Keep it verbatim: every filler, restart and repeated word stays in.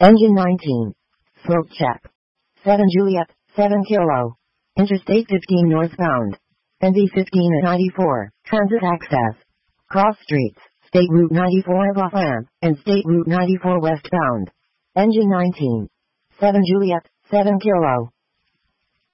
Engine nineteen. Smoke check. seven Juliet, seven Kilo. Interstate fifteen northbound. N B fifteen at ninety-four, transit access. Cross streets, State Route ninety-four of Off-Ramp, and State Route ninety-four westbound. Engine nineteen. seven Juliet, seven Kilo.